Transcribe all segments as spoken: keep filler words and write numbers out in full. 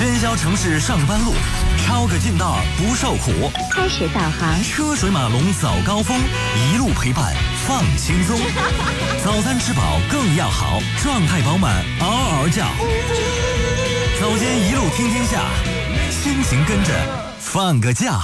喧嚣城市上班路，抄个近道不受苦。 开始导航， 车水马龙早高峰，一路陪伴放轻松。早餐吃饱更要好，状态饱满嗷嗷叫。早间一路听天下，心情跟着放个假。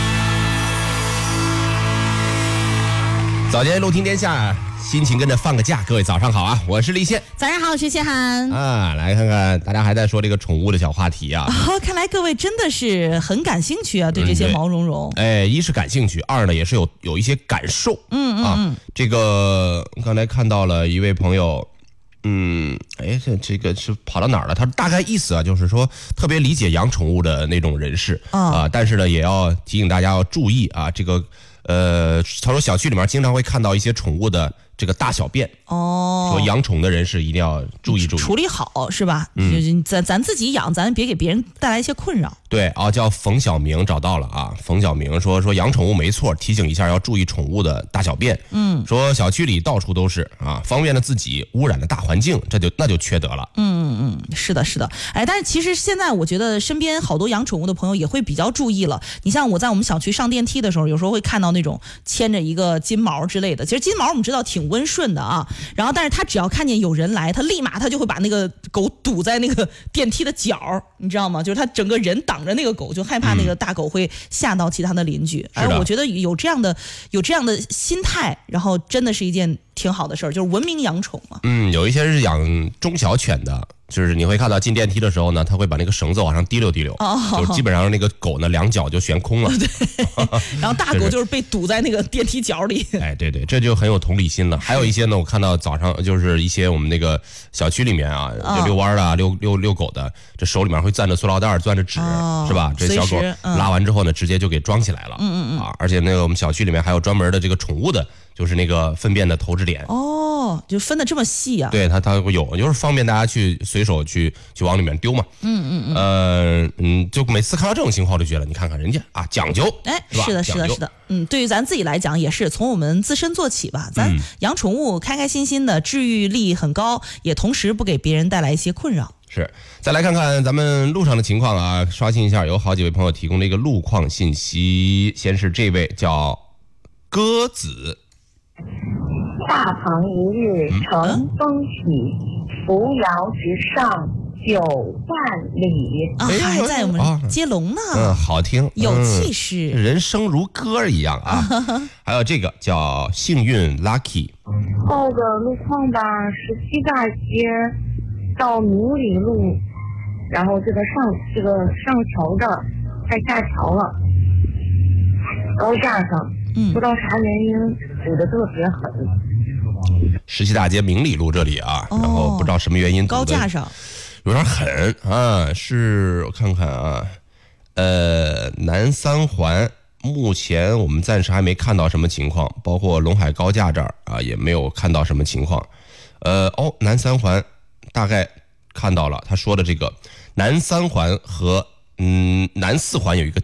早间一路听天下，心情跟着放个假。各位早上好啊，我是立宪。 早上好，我是谢涵啊，来看看大家还在说这个宠物的小话题啊。 哦，看来各位真的是很感兴趣啊，对这些毛茸茸。 嗯、哎，一是感兴趣，二呢也是有有一些感受。 嗯嗯嗯。 啊、这个刚才看到了一位朋友。嗯，哎，这这个是跑到哪儿了？他大概意思啊，就是说特别理解养宠物的那种人士啊、 哦呃，但是呢，也要提醒大家要注意啊，这个呃，他说小区里面经常会看到一些宠物的这个大小便哦， 说养宠的人士一定要注意注意， 处理好是吧？ 嗯， 就是咱咱自己养，咱别给别人带来一些困扰。 对啊，叫冯小明找到了啊，冯小明说说养宠物没错，提醒一下要注意宠物的大小便。嗯，说小区里到处都是啊，方便了自己，污染了大环境，这就那就缺德了。 嗯嗯，是的，是的。哎，但是其实现在我觉得身边好多养宠物的朋友也会比较注意了。你像我在我们小区上电梯的时候，有时候会看到那种牵着一个金毛之类的。其实金毛我们知道挺温顺的啊，然后但是他只要看见有人来，他立马他就会把那个狗堵在那个电梯的角，你知道吗？就是他整个人挡着那个狗，就害怕那个大狗会吓到其他的邻居。而我觉得有这样的有这样的心态，然后真的是一件挺好的事儿，就是文明养宠嘛。 嗯，有一些是养中小犬的。就是你会看到进电梯的时候呢，他会把那个绳子往上提溜提溜，哦、就是基本上那个狗呢两脚就悬空了。 对，然后大狗就是被堵在那个电梯角里。 哎，对对，这就很有同理心了。还有一些呢，我看到早上就是一些我们那个小区里面啊，就遛弯的、啊、遛遛遛狗的，这手里面会攥着塑料袋，攥着纸，哦、是吧？这小狗拉完之后呢，直接就给装起来了。嗯嗯嗯。啊，而且那个我们小区里面还有专门的这个宠物的，就是那个粪便的投掷点。 哦，就分得这么细啊？ 对，它它会有，就是方便大家去随手去去往里面丢嘛。嗯嗯嗯。呃嗯，就每次看到这种情况，就觉得你看看人家啊，讲究。 哎，是的，是的，是的。嗯，对于咱自己来讲，也是从我们自身做起吧。咱养宠物，开开心心的，治愈力很高，也同时不给别人带来一些困扰。 是，再来看看咱们路上的情况啊，刷新一下，有好几位朋友提供了一个路况信息。先是这位叫鸽子。 大鹏一日乘风起，扶摇直上九万里。 啊，还在我们接龙呢。 嗯，好听， 有气势， 嗯、人生如歌一样啊。还有这个叫幸运 Lucky。 报个路况吧，十七大街到明里路，然后这个上这个上桥这儿快下桥了，高架上。嗯，不知道啥原因堵得特别狠。 十七大街明里路这里啊，哦、然后不知道什么原因高架上有点狠啊。是我看看啊，呃，南三环目前我们暂时还没看到什么情况，包括陇海高架这儿啊也没有看到什么情况。呃，哦，南三环大概看到了，他说的这个南三环和嗯南四环有一个